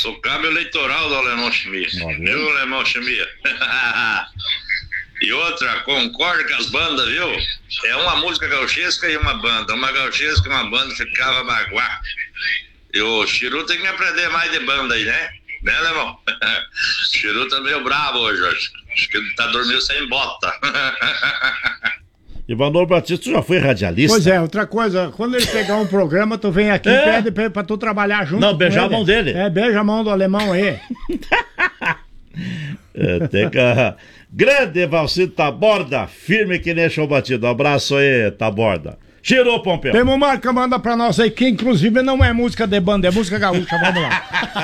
Sou cabo eleitoral do Alemão Chimia. Viu, Alemão Chimia? E outra, concordo com as bandas, viu? É uma música gauchesca e uma banda. Uma gauchesca e uma banda ficava baguá. E o Chiru tem que aprender mais de banda aí, né? Né, Alemão? O Chiru tá meio bravo hoje, acho que ele tá dormindo sem bota. Ivanor Batista, tu já foi radialista? Pois é, outra coisa, quando ele pegar um programa, tu vem aqui e pede pra tu trabalhar junto. Não, beijar a mão dele. Beija a mão do alemão aí. Tem que... Grande Valcito Taborda, firme que nem chão batido. Abraço aí, Taborda. Tirou, Pompeu. Tem uma marca, manda pra nós aí, que inclusive não é música de banda, é música gaúcha. Vamos lá.